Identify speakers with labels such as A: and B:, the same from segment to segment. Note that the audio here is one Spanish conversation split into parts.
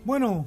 A: Bueno,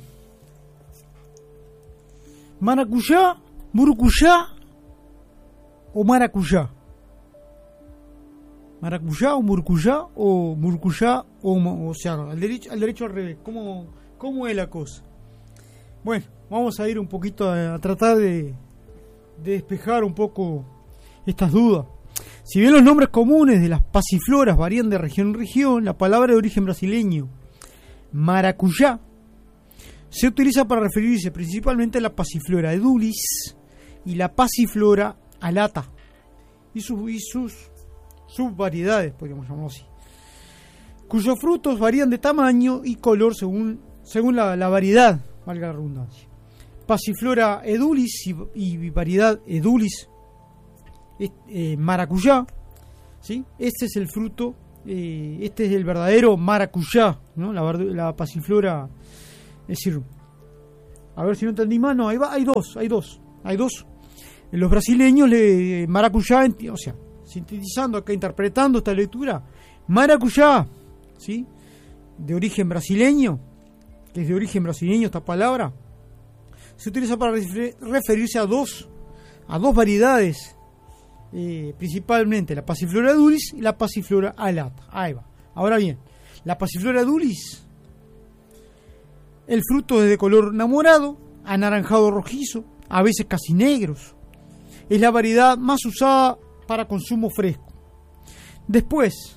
A: maracuyá, murucuyá o maracuyá. Maracuyá o murucuyá o murucuyá o sea, al derecho al revés. ¿Cómo es la cosa? Bueno, vamos a ir un poquito a tratar de despejar un poco estas dudas. Si bien los nombres comunes de las pasifloras varían de región en región, la palabra de origen brasileño, maracuyá, se utiliza para referirse principalmente a la pasiflora edulis y la pasiflora alata y sus subvariedades, podríamos llamarlo así, cuyos frutos varían de tamaño y color según la variedad, valga la redundancia. Pasiflora edulis y variedad edulis maracuyá, ¿sí? Este es el fruto, este es el verdadero maracuyá, ¿no? La pasiflora, es decir, a ver si no entendí mal, no, hay dos. Los brasileños maracuyá, o sea, sintetizando acá, interpretando esta lectura, maracuyá, ¿sí? De origen brasileño, que es de origen brasileño esta palabra, se utiliza para referirse a dos variedades, principalmente la pasiflora edulis y la pasiflora alata. Ahí va. Ahora bien, la pasiflora edulis, el fruto es de color morado, anaranjado rojizo, a veces casi negros. Es la variedad más usada para consumo fresco. Después,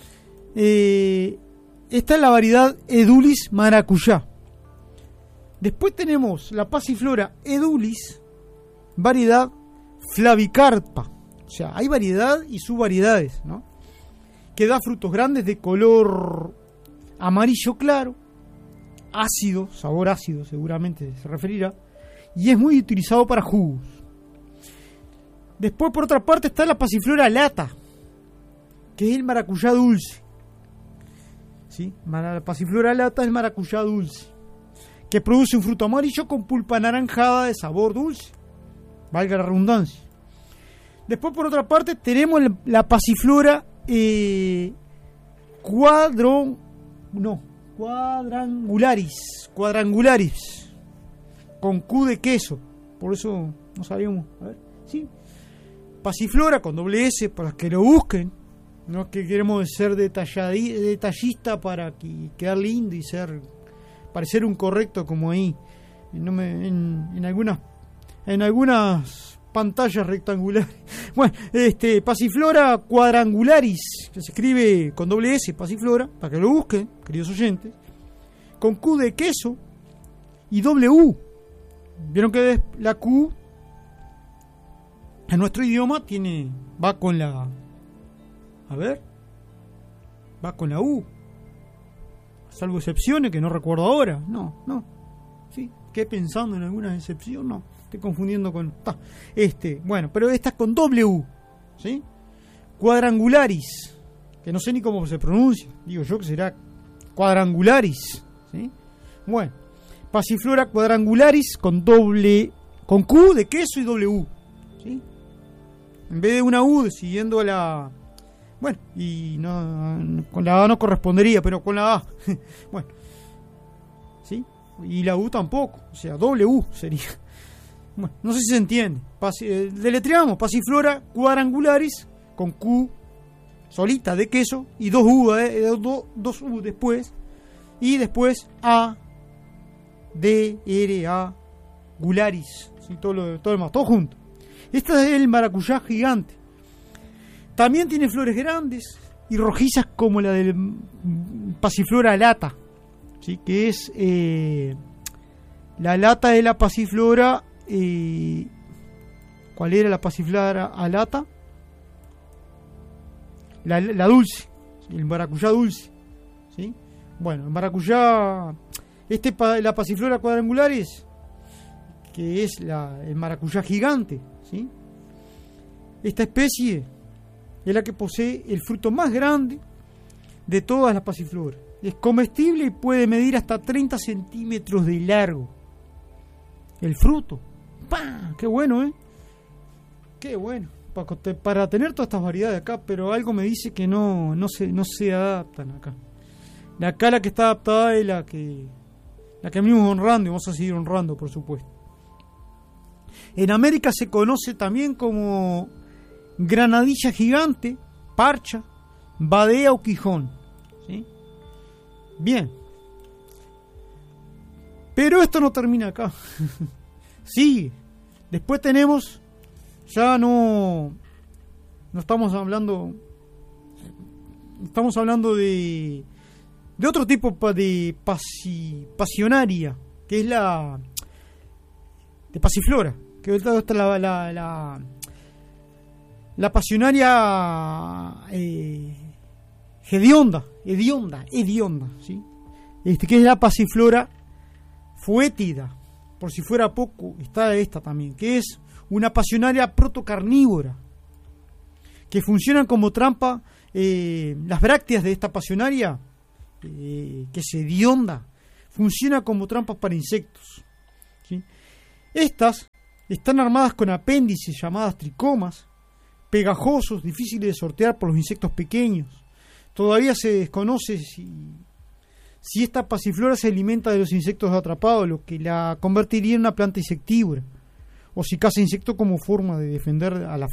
A: esta es la variedad edulis maracuyá. Después tenemos la pasiflora edulis, variedad flavicarpa. O sea, hay variedad y subvariedades, ¿no? Que da frutos grandes de color amarillo claro, ácido, sabor ácido seguramente se referirá, y es muy utilizado para jugos. Después, por otra parte, está la pasiflora alata, que es el maracuyá dulce. ¿Sí? La pasiflora alata es el maracuyá dulce, que produce un fruto amarillo con pulpa anaranjada de sabor dulce, valga la redundancia. Después, por otra parte, tenemos la pasiflora cuadrangularis, con Q de queso, por eso no sabíamos, a ver, sí, pasiflora con doble S, para que lo busquen, no es que queremos ser detallista para quedar lindo y parecer un correcto como ahí, en algunas pantallas rectangulares. Bueno, pasiflora cuadrangularis, que se escribe con doble S, pasiflora, para que lo busquen, queridos oyentes, con Q de queso y doble U. Vieron que la Q en nuestro idioma va con la U, salvo excepciones que no recuerdo ahora. No, sí, quedé pensando en alguna excepción, no, estoy confundiendo con bueno, pero esta es con doble U, ¿sí? Cuadrangularis, que no sé ni cómo se pronuncia, digo yo que será cuadrangularis, ¿sí? Bueno, pasiflora cuadrangularis con Q de queso y doble U, ¿sí? En vez de una U siguiendo la, bueno, y no, con la A no correspondería, pero con la A bueno, ¿sí? Y la U tampoco, o sea, doble U sería. Bueno, no sé si se entiende. Deletreamos pasiflora cuadrangularis con Q solita de queso y dos U después, y después A D R A gularis, ¿sí? todo lo demás, todo junto. Este es el maracuyá gigante. También tiene flores grandes y rojizas como la del pasiflora alata, ¿sí? Que es la alata de la pasiflora. ¿Cuál era la pasiflora alata? La dulce, el maracuyá dulce, ¿sí? Bueno, el maracuyá, la pasiflora cuadrangularis, que es el maracuyá gigante, ¿sí? Esta especie es la que posee el fruto más grande de todas las pasifloras. Es comestible y puede medir hasta 30 centímetros de largo. El fruto. ¡Pah! ¡Qué bueno, qué bueno! Para tener todas estas variedades acá, pero algo me dice que no se adaptan acá. Acá la que está adaptada es la que la que venimos honrando y vamos a seguir honrando, por supuesto. En América se conoce también como granadilla gigante, parcha, badea o quijón, ¿sí? Bien. Pero esto no termina acá. Sigue. Después tenemos, ya no estamos hablando de otro tipo de pasionaria, que es la de pasiflora, que esta es la pasionaria hedionda, ¿sí? Que es la pasiflora foétida. Por si fuera poco, está esta también, que es una pasionaria protocarnívora, que funcionan como trampa. Las brácteas de esta pasionaria, que es hedionda, funcionan como trampas para insectos, ¿sí? Estas están armadas con apéndices llamadas tricomas, pegajosos, difíciles de sortear por los insectos pequeños. Todavía se desconoce si esta pasiflora se alimenta de los insectos atrapados, lo que la convertiría en una planta insectívora, o si caza insectos como forma de defender a la